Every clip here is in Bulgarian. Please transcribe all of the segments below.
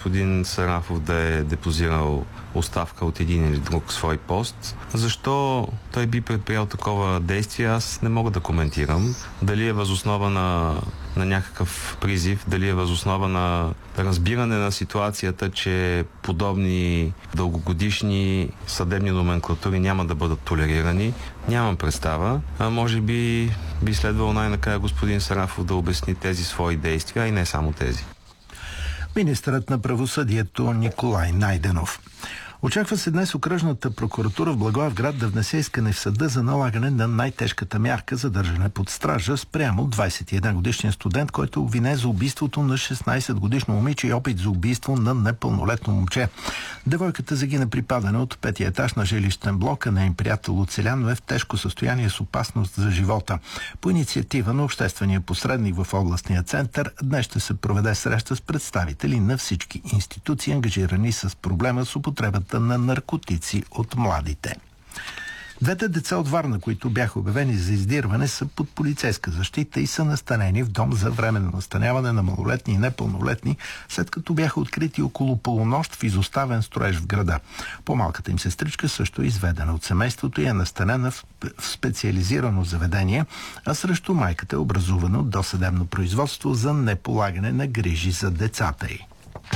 господин Сарафов да е депозирал оставка от един или друг свой пост. Защо той би предприял такова действие, аз не мога да коментирам. Дали е възоснова на някакъв призив, дали е възоснова на разбиране на ситуацията, че подобни дългогодишни съдебни номенклатури няма да бъдат толерирани. Нямам представа. Може би следвало най-накрая господин Сарафов да обясни тези свои действия, и не само тези. Министърът на правосъдието Николай Найденов. Очаква се днес окръжната прокуратура в Благоевград да внесе искане в съда за налагане на най-тежката мярка за държане под стража спрямо 21-годишния студент, който е обвинен за убийството на 16-годишно момиче и опит за убийство на непълнолетно момче. Девойката загина при падане от 5-я етаж на жилищен блок, а нейн приятел оцелян е в тежко състояние с опасност за живота. По инициатива на обществения посредник в областния център днес ще се проведе среща с представители на всички институции, ангажирани с проблема с употребата на наркотици от младите. Двете деца от Варна, които бяха обявени за издирване, са под полицейска защита и са настанени в дом за временно настаняване на малолетни и непълнолетни, след като бяха открити около полунощ в изоставен строеж в града. По-малката им сестричка също е изведена от семейството и е настанена в специализирано заведение, а срещу майката е образувано досъдебно производство за неполагане на грижи за децата й.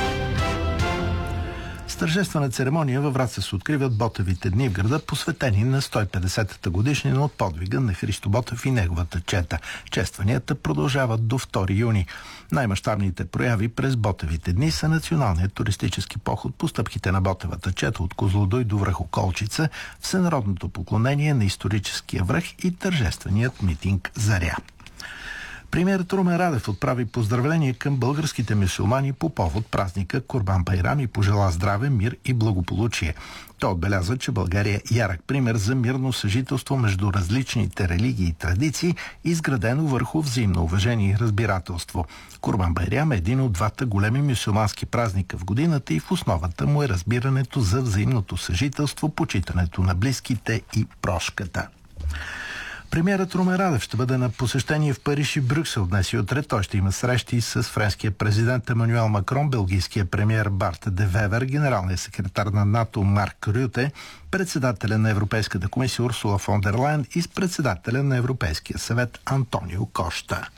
С тържествена церемония във Враца се откриват Ботевите дни в града, посветени на 150-та годишнина от подвига на Христо Ботев и неговата чета. Честванията продължават до 2 юни. Най-мащабните прояви през Ботевите дни са националният туристически поход по стъпките на Ботевата чета от Козлодуй до Връхоколчица, всенародното поклонение на историческия връх и тържественият митинг Заря. Премиерът Румен Радев отправи поздравления към българските мюсюлмани по повод празника Курбан Байрам и пожела здраве, мир и благополучие. Той отбеляза, че България е ярък пример за мирно съжителство между различните религии и традиции, изградено върху взаимно уважение и разбирателство. Курбан Байрам е един от двата големи мюсюлмански празника в годината и в основата му е разбирането за взаимното съжителство, почитането на близките и прошката. Премиерът Румен Радев ще бъде на посещение в Париж и Брюксел днес и утре. Той ще има срещи с френския президент Емануел Макрон, белгийския премиер Барт де Вевер, генералния секретар на НАТО Марк Рюте, председателя на Европейската комисия Урсула фон дер Лайен и с председателя на Европейския съвет Антонио Кошта.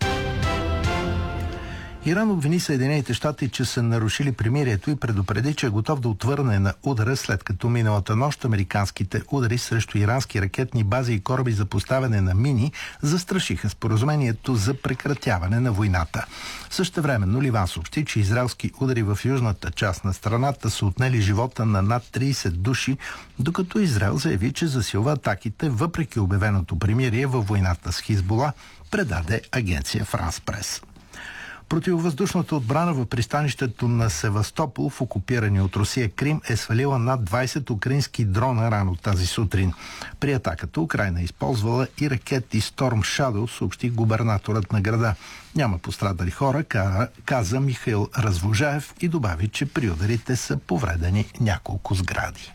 Иран обвини Съединените щати, че са нарушили примирието и предупреди, че е готов да отвърне на удара, след като миналата нощ американските удари срещу ирански ракетни бази и кораби за поставяне на мини застрашиха споразумението за прекратяване на войната. Същевременно Ливан съобщи, че израелски удари в южната част на страната са отнели живота на над 30 души, докато Израел заяви, че засилва атаките въпреки обявеното примирие във войната с Хизбула, предаде агенция Франс Прес. Противовъздушната отбрана в пристанището на Севастопол в окупирани от Русия Крим е свалила над 20 украински дрона рано тази сутрин. При атаката Украйна е използвала и ракети Storm Shadow, съобщи губернаторът на града. Няма пострадали хора, каза Михаил Развожаев и добави, че при ударите са повредени няколко сгради.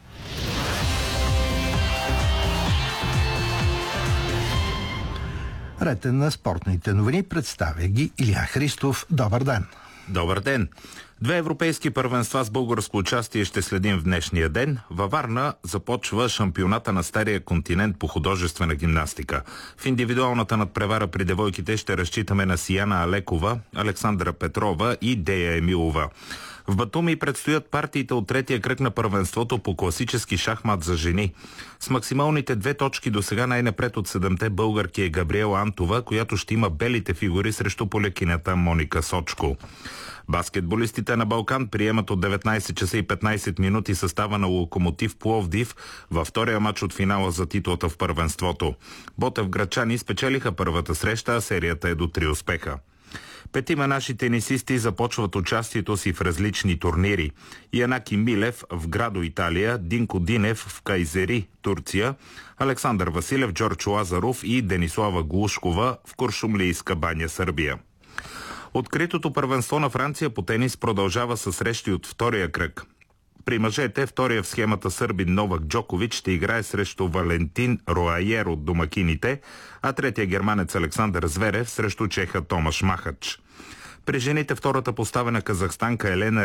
Ред на спортните новини, представя ги Илия Христов. Добър ден! Добър ден! 2 европейски първенства с българско участие ще следим в днешния ден. Във Варна започва шампионата на Стария континент по художествена гимнастика. В индивидуалната надпревара при девойките ще разчитаме на Сияна Алекова, Александра Петрова и Дея Емилова. В Батуми предстоят партиите от третия кръг на първенството по класически шахмат за жени. С максималните 2 точки до сега най-напред от 7-те българки е Габриела Антова, която ще има белите фигури срещу полекинята Моника Сочко. Баскетболистите на Балкан приемат от 19 часа и 15 минути състава на Локомотив Пловдив във втория матч от финала за титлата в първенството. Ботевградчани спечелиха първата среща, а серията е до 3 успеха. 5 наши тенисисти започват участието си в различни турнири. Янаки Милев в Градо, Италия, Динко Динев в Кайзери, Турция, Александър Василев, Джордж Лазаров и Денислава Глушкова в Куршумлийска баня, Сърбия. Откритото първенство на Франция по тенис продължава със срещи от втория кръг. При мъжете втория в схемата сърбин Новак Джокович ще играе срещу Валентин Роайер от домакините, а третия германец Александър Зверев срещу чеха Томаш Махач. При жените втората поставена казахстанка Елена